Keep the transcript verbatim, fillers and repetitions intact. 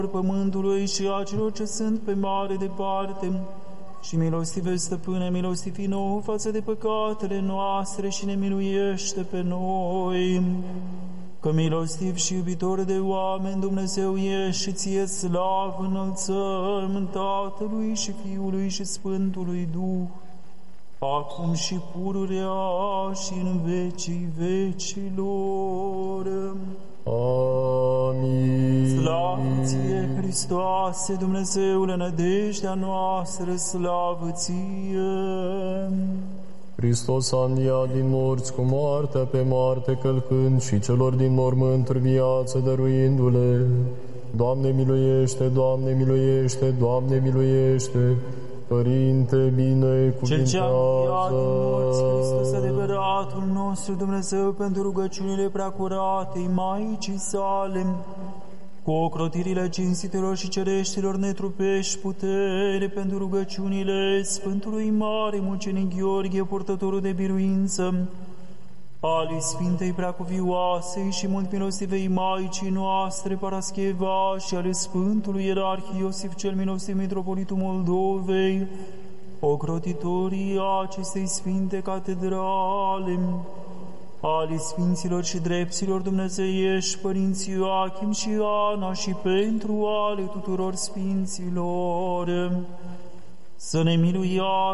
pământului și a celor ce sunt pe mare departe. Și milostive, Stăpâne, milostivi nouă față de păcatele noastre și ne miluiește pe noi. Că milostiv și iubitor de oameni, Dumnezeu ești și ție slavă înălțăm Tatălui și Fiului și Sfântului Duh, acum și pururea și în vecii vecilor. Amin. Slavă ție, Hristoase, Dumnezeule, nădejdea noastră, slavă ție! Hristos a înviat din morți cu moartea pe moarte călcând și celor din mormânturi viață dăruindu-le. Doamne miluiește, Doamne miluiește, Doamne miluiește, Părinte binecuvintează. Cel ce-a înviat din morți, Hristos adevăratul nostru Dumnezeu, pentru rugăciunile preacuratei Maicii sale, cu ocrotirile cinstitelor și cereștilor netrupești putere, pentru rugăciunile Sfântului Mare Mucenic Gheorghe, purtătorul de biruință, ale Sfintei Preacuvioasei și mult milostivei Maicii noastre, Parascheva, și ale Sfântului Ierarhie Iosif cel milostiv, Mitropolitul Moldovei, ocrotitorii acestei Sfinte Catedrale, ale Sfinților și Drepților dumnezeiești, Părinții Ioachim și Ana, și pentru ale tuturor Sfinților, să ne miluiască